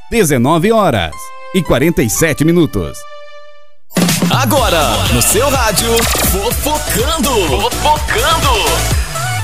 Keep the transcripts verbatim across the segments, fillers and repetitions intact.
dezenove horas e quarenta e sete minutos. Agora, no seu rádio, Fofocando. Fofocando.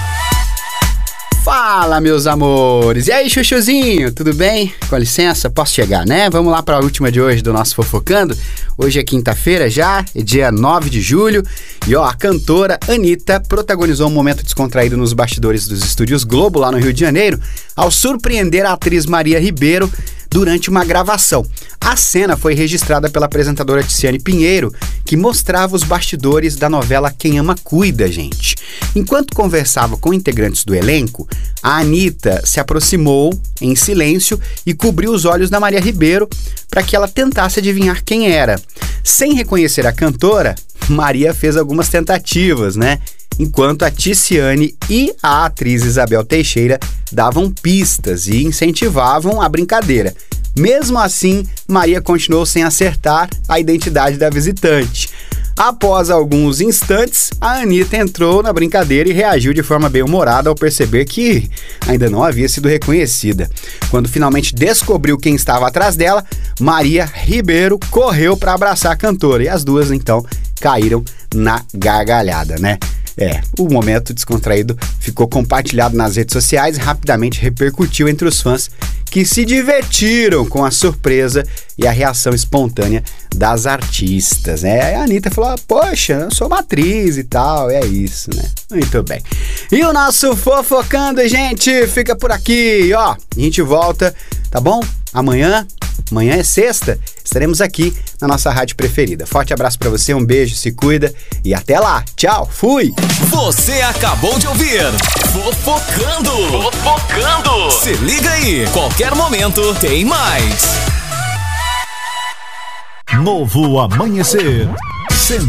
Fala, meus amores! E aí, chuchuzinho, tudo bem? Com licença, posso chegar, né? Vamos lá para a última de hoje do nosso Fofocando. Hoje é quinta-feira já, é dia nove de julho. E ó, a cantora Anitta protagonizou um momento descontraído nos bastidores dos estúdios Globo, lá no Rio de Janeiro, ao surpreender a atriz Maria Ribeiro durante uma gravação. A cena foi registrada pela apresentadora Tiziane Pinheiro, que mostrava os bastidores da novela Quem Ama Cuida, gente. Enquanto conversava com integrantes do elenco, a Anitta se aproximou em silêncio e cobriu os olhos da Maria Ribeiro para que ela tentasse adivinhar quem era. Sem reconhecer a cantora, Maria fez algumas tentativas, né? Enquanto a Tiziane e a atriz Isabel Teixeira davam pistas e incentivavam a brincadeira. Mesmo assim, Maria continuou sem acertar a identidade da visitante. Após alguns instantes, a Anitta entrou na brincadeira e reagiu de forma bem humorada ao perceber que ainda não havia sido reconhecida. Quando finalmente descobriu quem estava atrás dela, Maria Ribeiro correu para abraçar a cantora e as duas então caíram na gargalhada, né? É, o momento descontraído ficou compartilhado nas redes sociais e rapidamente repercutiu entre os fãs que se divertiram com a surpresa e a reação espontânea das artistas, né? A Anitta falou, poxa, eu sou uma atriz e tal, é isso, né? Muito bem. E o nosso Fofocando, gente, fica por aqui, ó. A gente volta, tá bom? Amanhã, amanhã é sexta, estaremos aqui na nossa rádio preferida. Forte abraço pra você, um beijo, se cuida e até lá. Tchau, fui! Você acabou de ouvir Fofocando. Fofocando. Se liga aí, qualquer momento tem mais. Novo Amanhecer.